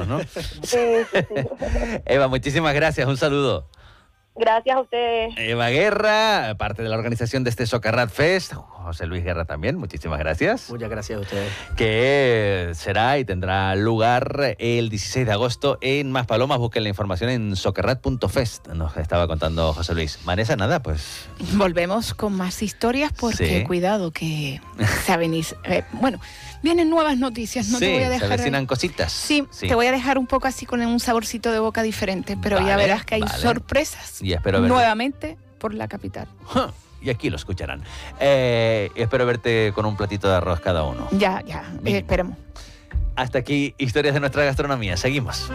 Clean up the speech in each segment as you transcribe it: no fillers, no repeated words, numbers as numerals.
todos, ¿no? Sí. Eva, muchísimas gracias, un saludo. Gracias a ustedes. Eva Guerra, parte de la organización de este Socarrat Fest. José Luis Guerra también, muchísimas gracias. Muchas gracias a ustedes. Que será y tendrá lugar el 16 de agosto en Maspalomas. Busquen la información en socarrat.fest. Nos estaba contando José Luis. Vanessa, nada, pues... Volvemos con más historias porque, cuidado, que se venís... bueno, vienen nuevas noticias, no te voy a dejar... se avecinan cositas. Sí, te voy a dejar un poco así con un saborcito de boca diferente, pero ya verás que hay sorpresas y espero nuevamente por la capital. Y aquí lo escucharán. Espero verte con un platito de arroz cada uno. Ya, esperemos. Hasta aquí, historias de nuestra gastronomía. Seguimos.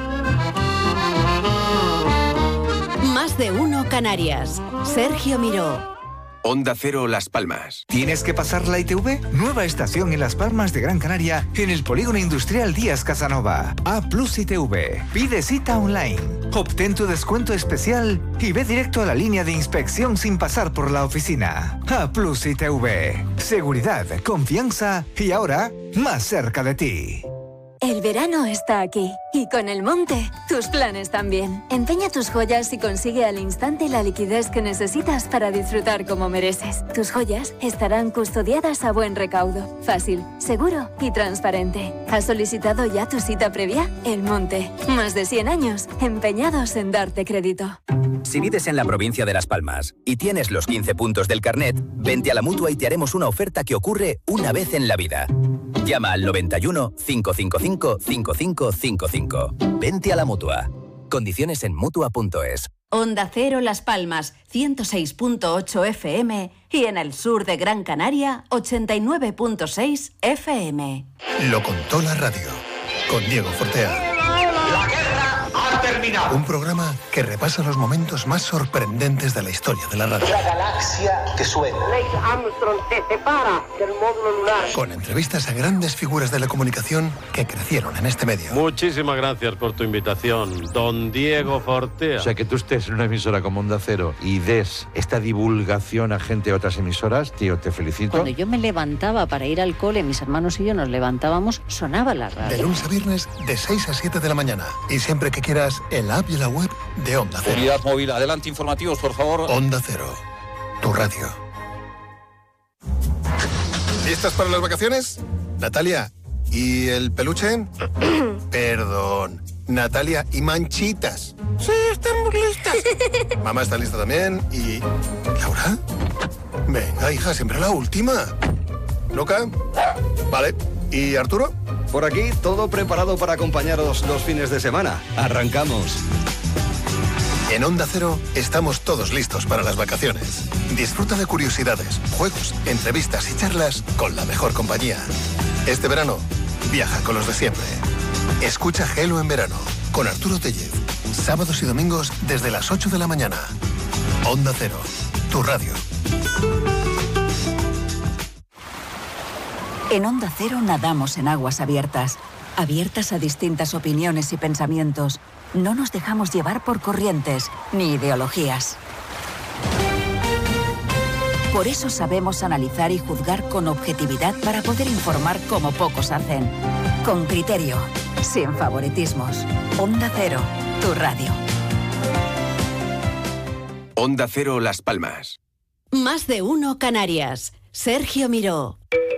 Más de uno Canarias. Sergio Miró. Onda Cero Las Palmas. ¿Tienes que pasar la ITV? Nueva estación en Las Palmas de Gran Canaria, en el Polígono Industrial Díaz Casanova. A Plus ITV. Pide cita online. Obtén tu descuento especial y ve directo a la línea de inspección sin pasar por la oficina. A Plus ITV. Seguridad, confianza y ahora más cerca de ti. El verano está aquí y con el monte, tus planes también. Empeña tus joyas y consigue al instante la liquidez que necesitas para disfrutar como mereces. Tus joyas estarán custodiadas a buen recaudo, fácil, seguro y transparente. ¿Has solicitado ya tu cita previa? El monte, más de 100 años empeñados en darte crédito. Si vives en la provincia de Las Palmas y tienes los 15 puntos del carnet, vente a la Mutua y te haremos una oferta que ocurre una vez en la vida. Llama al 91 555 5555. Vente a la Mutua. Condiciones en Mutua.es. Onda Cero Las Palmas, 106.8 FM y en el sur de Gran Canaria, 89.6 FM. Lo contó la radio, con Diego Fortea. La guerra ha terminado. Un programa que repasa los momentos más sorprendentes de la historia de la radio. La galaxia que suena. Neil Armstrong se separa del módulo lunar. Con entrevistas a grandes figuras de la comunicación que crecieron en este medio. Muchísimas gracias por tu invitación, don Diego Fortea. O sea, que tú estés en una emisora como Onda Cero y des esta divulgación a gente de otras emisoras, tío, te felicito. Cuando yo me levantaba para ir al cole, mis hermanos y yo nos levantábamos, sonaba la radio. De lunes a viernes, de 6 a 7 de la mañana. Y siempre que quieras, en la app y en la web de Onda Cero. Unidad móvil, adelante, informativos, por favor. Onda Cero, tu radio. ¿Listas para las vacaciones? Natalia, ¿y el peluche? Perdón, Natalia, ¿y Manchitas? Sí, estamos listas. Mamá está lista también. ¿Y Laura? Venga, hija, siempre la última. ¿Luca? Vale. ¿Y Arturo? Por aquí, todo preparado para acompañaros los fines de semana. ¡Arrancamos! En Onda Cero estamos todos listos para las vacaciones. Disfruta de curiosidades, juegos, entrevistas y charlas con la mejor compañía. Este verano, viaja con los de siempre. Escucha Gelo en verano con Arturo Tellez. Sábados y domingos desde las 8 de la mañana. Onda Cero, tu radio. En Onda Cero nadamos en aguas abiertas, abiertas a distintas opiniones y pensamientos. No nos dejamos llevar por corrientes ni ideologías. Por eso sabemos analizar y juzgar con objetividad para poder informar como pocos hacen. Con criterio, sin favoritismos. Onda Cero, tu radio. Onda Cero Las Palmas. Más de uno Canarias. Sergio Miró.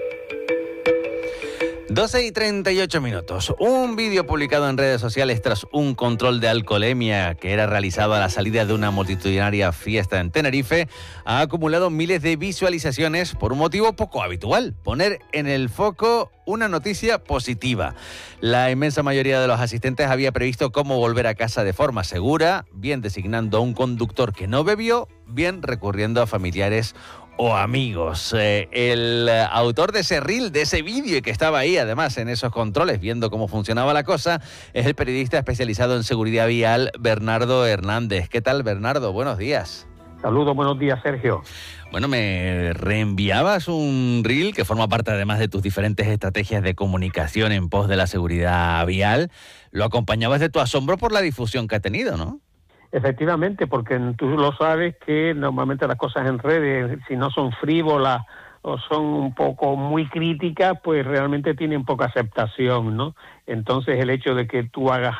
12:38. Un vídeo publicado en redes sociales tras un control de alcoholemia que era realizado a la salida de una multitudinaria fiesta en Tenerife ha acumulado miles de visualizaciones por un motivo poco habitual: poner en el foco una noticia positiva. La inmensa mayoría de los asistentes había previsto cómo volver a casa de forma segura, bien designando a un conductor que no bebió, bien recurriendo a familiares o amigos. El autor de ese reel, de ese vídeo, y que estaba ahí además en esos controles viendo cómo funcionaba la cosa, es el periodista especializado en seguridad vial, Bernardo Hernández. ¿Qué tal, Bernardo? Buenos días. Saludos, buenos días, Sergio. Bueno, me reenviabas un reel que forma parte además de tus diferentes estrategias de comunicación en pos de la seguridad vial. Lo acompañabas de tu asombro por la difusión que ha tenido, ¿no? Efectivamente, porque tú lo sabes que normalmente las cosas en redes, si no son frívolas o son un poco muy críticas, pues realmente tienen poca aceptación, ¿no? Entonces el hecho de que tú hagas